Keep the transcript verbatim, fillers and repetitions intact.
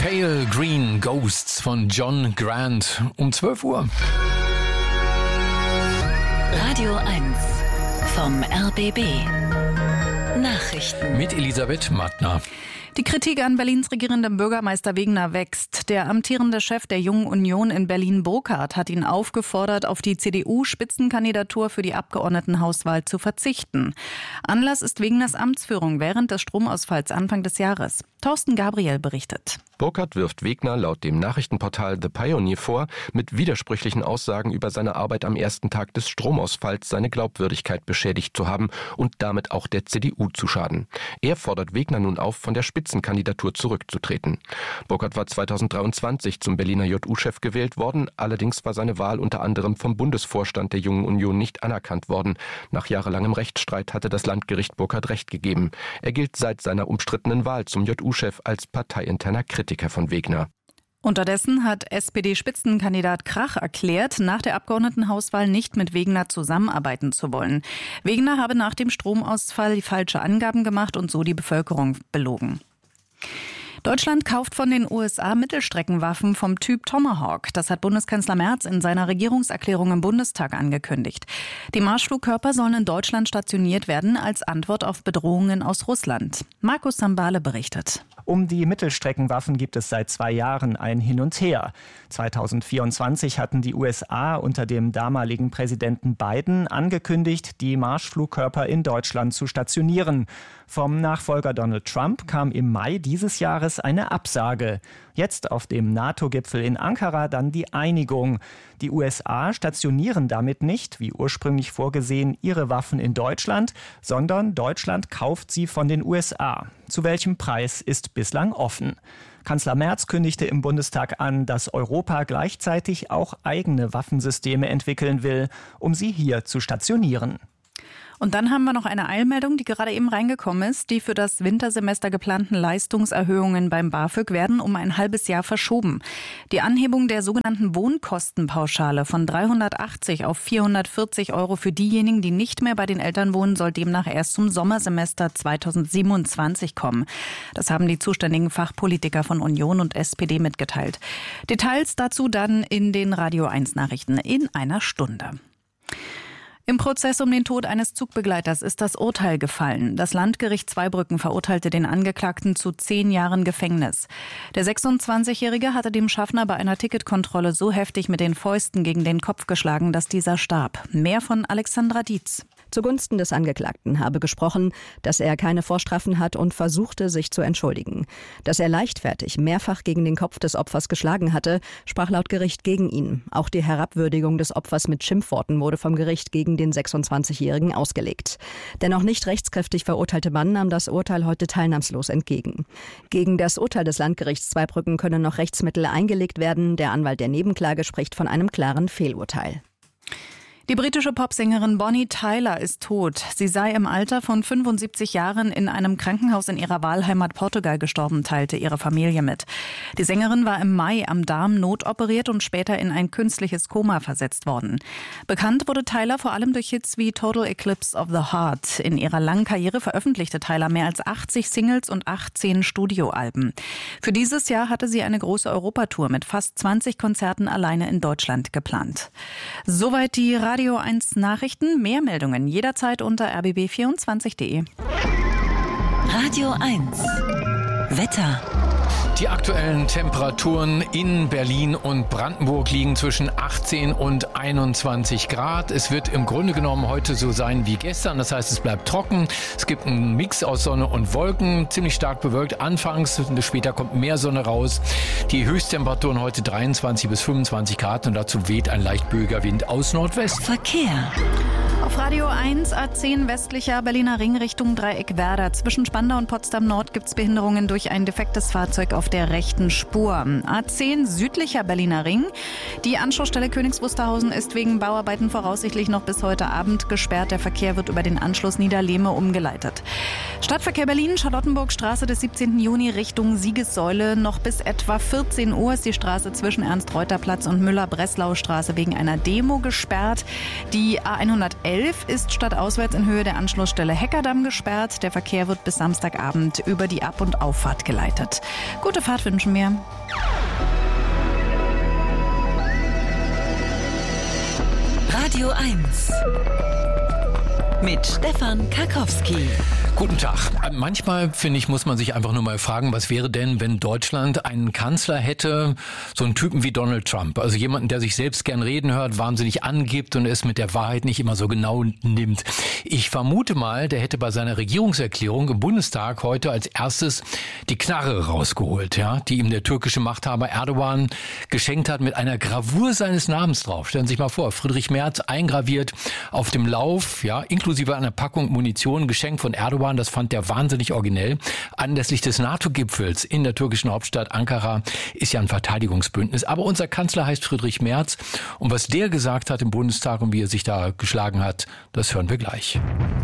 Pale Green Ghosts von John Grant um zwölf Uhr. Radio eins vom R B B. Nachrichten. Mit Elisabeth Mattner. Die Kritik an Berlins regierendem Bürgermeister Wegner wächst. Der amtierende Chef der Jungen Union in Berlin, Burkhardt, hat ihn aufgefordert, auf die C D U-Spitzenkandidatur für die Abgeordnetenhauswahl zu verzichten. Anlass ist Wegners Amtsführung während des Stromausfalls Anfang des Jahres. Thorsten Gabriel berichtet. Burkhardt wirft Wegner laut dem Nachrichtenportal The Pioneer vor, mit widersprüchlichen Aussagen über seine Arbeit am ersten Tag des Stromausfalls seine Glaubwürdigkeit beschädigt zu haben und damit auch der C D U zu schaden. Er fordert Wegner nun auf, von der Spitzenkandidatur zurückzutreten. Burkhardt war zweitausenddreiundzwanzig zum Berliner J U-Chef gewählt worden, allerdings war seine Wahl unter anderem vom Bundesvorstand der Jungen Union nicht anerkannt worden. Nach jahrelangem Rechtsstreit hatte das Landgericht Burkhardt Recht gegeben. Er gilt seit seiner umstrittenen Wahl zum J U-Chef als parteiinterner Kritiker von Wegner. Unterdessen hat S P D-Spitzenkandidat Krach erklärt, nach der Abgeordnetenhauswahl nicht mit Wegner zusammenarbeiten zu wollen. Wegner habe nach dem Stromausfall falsche Angaben gemacht und so die Bevölkerung belogen. Deutschland kauft von den U S A Mittelstreckenwaffen vom Typ Tomahawk. Das hat Bundeskanzler Merz in seiner Regierungserklärung im Bundestag angekündigt. Die Marschflugkörper sollen in Deutschland stationiert werden als Antwort auf Bedrohungen aus Russland. Markus Sambale berichtet. Um die Mittelstreckenwaffen gibt es seit zwei Jahren ein Hin und Her. zweitausendvierundzwanzig hatten die U S A unter dem damaligen Präsidenten Biden angekündigt, die Marschflugkörper in Deutschland zu stationieren. Vom Nachfolger Donald Trump kam im Mai dieses Jahres eine Absage. Jetzt auf dem NATO-Gipfel in Ankara dann die Einigung. Die U S A stationieren damit nicht, wie ursprünglich vorgesehen, ihre Waffen in Deutschland, sondern Deutschland kauft sie von den U S A. Zu welchem Preis ist bislang offen. Kanzler Merz kündigte im Bundestag an, dass Europa gleichzeitig auch eigene Waffensysteme entwickeln will, um sie hier zu stationieren. Und dann haben wir noch eine Eilmeldung, die gerade eben reingekommen ist. Die für das Wintersemester geplanten Leistungserhöhungen beim BAföG werden um ein halbes Jahr verschoben. Die Anhebung der sogenannten Wohnkostenpauschale von dreihundertachtzig auf vierhundertvierzig Euro für diejenigen, die nicht mehr bei den Eltern wohnen, soll demnach erst zum Sommersemester zweitausendsiebenundzwanzig kommen. Das haben die zuständigen Fachpolitiker von Union und S P D mitgeteilt. Details dazu dann in den Radio eins Nachrichten in einer Stunde. Im Prozess um den Tod eines Zugbegleiters ist das Urteil gefallen. Das Landgericht Zweibrücken verurteilte den Angeklagten zu zehn Jahren Gefängnis. Der sechsundzwanzigjährige hatte dem Schaffner bei einer Ticketkontrolle so heftig mit den Fäusten gegen den Kopf geschlagen, dass dieser starb. Mehr von Alexandra Dietz. Zugunsten des Angeklagten habe gesprochen, dass er keine Vorstrafen hat und versuchte, sich zu entschuldigen. Dass er leichtfertig mehrfach gegen den Kopf des Opfers geschlagen hatte, sprach laut Gericht gegen ihn. Auch die Herabwürdigung des Opfers mit Schimpfworten wurde vom Gericht gegen den sechsundzwanzigjährigen ausgelegt. Der noch nicht rechtskräftig verurteilte Mann nahm das Urteil heute teilnahmslos entgegen. Gegen das Urteil des Landgerichts Zweibrücken können noch Rechtsmittel eingelegt werden. Der Anwalt der Nebenklage spricht von einem klaren Fehlurteil. Die britische Popsängerin Bonnie Tyler ist tot. Sie sei im Alter von fünfundsiebzig Jahren in einem Krankenhaus in ihrer Wahlheimat Portugal gestorben, teilte ihre Familie mit. Die Sängerin war im Mai am Darm notoperiert und später in ein künstliches Koma versetzt worden. Bekannt wurde Tyler vor allem durch Hits wie Total Eclipse of the Heart. In ihrer langen Karriere veröffentlichte Tyler mehr als achtzig Singles und achtzehn Studioalben. Für dieses Jahr hatte sie eine große Europatour mit fast zwanzig Konzerten alleine in Deutschland geplant. Soweit die Radio eins Nachrichten. Mehr Meldungen jederzeit unter r b b vierundzwanzig punkt d e. Radio eins Wetter. Die aktuellen Temperaturen in Berlin und Brandenburg liegen zwischen achtzehn und einundzwanzig Grad. Es wird im Grunde genommen heute so sein wie gestern. Das heißt, es bleibt trocken. Es gibt einen Mix aus Sonne und Wolken, ziemlich stark bewölkt anfangs. Später kommt mehr Sonne raus. Die Höchsttemperaturen heute dreiundzwanzig bis fünfundzwanzig Grad und dazu weht ein leicht böiger Wind aus Nordwest. Verkehr. Auf Radio eins A zehn westlicher Berliner Ring Richtung Dreieck Werder. Zwischen Spandau und Potsdam Nord gibt es Behinderungen durch ein defektes Fahrzeug auf der rechten Spur. A zehn südlicher Berliner Ring. Die Anschlussstelle Königs Wusterhausen ist wegen Bauarbeiten voraussichtlich noch bis heute Abend gesperrt. Der Verkehr wird über den Anschluss Niederlehme umgeleitet. Stadtverkehr Berlin, Charlottenburgstraße des siebzehnten Juni Richtung Siegessäule. Noch bis etwa vierzehn Uhr ist die Straße zwischen Ernst-Reuter-Platz und Müller-Breslau-Straße wegen einer Demo gesperrt. Die A hundertelf elf ist stadtauswärts in Höhe der Anschlussstelle Heckerdamm gesperrt. Der Verkehr wird bis Samstagabend über die Ab- und Auffahrt geleitet. Gute Fahrt wünschen wir. Radio eins mit Stefan Karkowski. Guten Tag. Manchmal, finde ich, muss man sich einfach nur mal fragen, was wäre denn, wenn Deutschland einen Kanzler hätte, so einen Typen wie Donald Trump. Also jemanden, der sich selbst gern reden hört, wahnsinnig angibt und es mit der Wahrheit nicht immer so genau nimmt. Ich vermute mal, der hätte bei seiner Regierungserklärung im Bundestag heute als erstes die Knarre rausgeholt, ja, die ihm der türkische Machthaber Erdogan geschenkt hat mit einer Gravur seines Namens drauf. Stellen Sie sich mal vor, Friedrich Merz eingraviert auf dem Lauf, ja, inklusive einer Packung Munition, geschenkt von Erdogan. Das fand der wahnsinnig originell. Anlässlich des NATO-Gipfels in der türkischen Hauptstadt Ankara ist ja ein Verteidigungsbündnis. Aber unser Kanzler heißt Friedrich Merz. Und was der gesagt hat im Bundestag und wie er sich da geschlagen hat, das hören wir gleich.